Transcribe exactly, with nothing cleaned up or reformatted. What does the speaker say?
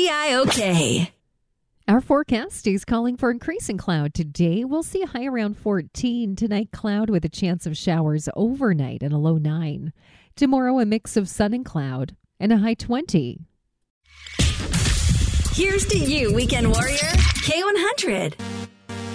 T I O K. Our forecast is calling for increasing cloud today. We'll see a high around fourteen. Tonight, cloud with a chance of showers overnight and a low nine. Tomorrow, a mix of sun and cloud and a high twenty. Here's to you, weekend warrior. K one hundred.